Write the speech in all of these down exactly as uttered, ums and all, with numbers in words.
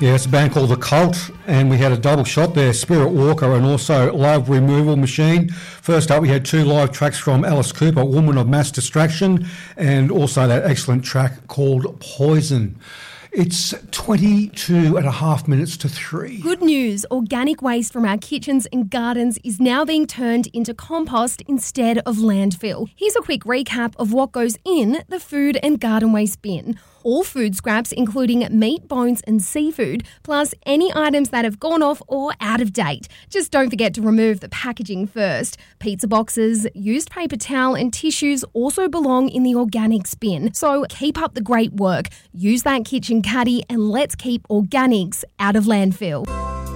Yeah, it's a band called The Cult, and we had a double shot there, Spirit Walker and also Love Removal Machine. First up, we had two live tracks from Alice Cooper, Woman of Mass Distraction, and also that excellent track called Poison. It's twenty-two and a half minutes to three. Good news. Organic waste from our kitchens and gardens is now being turned into compost instead of landfill. Here's a quick recap of what goes in the food and garden waste bin. All food scraps, including meat, bones and seafood, plus any items that have gone off or out of date. Just don't forget to remove the packaging first. Pizza boxes, used paper towel and tissues also belong in the organics bin. So keep up the great work. Use that kitchen caddy and let's keep organics out of landfill.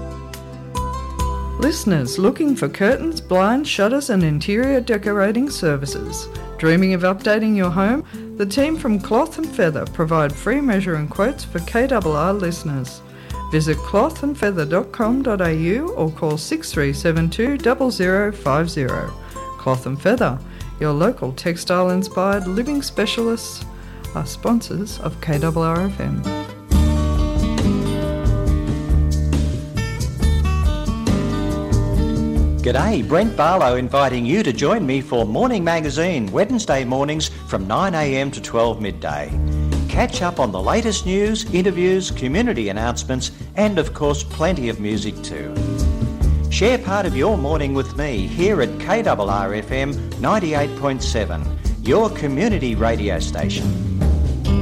Listeners looking for curtains, blinds, shutters and interior decorating services. Dreaming of updating your home? The team from Cloth and Feather provide free measuring quotes for K R R listeners. Visit cloth and feather dot com dot a u or call six three seven two zero zero five zero. Cloth and Feather, your local textile-inspired living specialists, are sponsors of K R R F M. G'day, Brent Barlow inviting you to join me for Morning Magazine, Wednesday mornings from nine a m to twelve midday. Catch up on the latest news, interviews, community announcements and of course plenty of music too. Share part of your morning with me here at K R R F M ninety-eight point seven, your community radio station.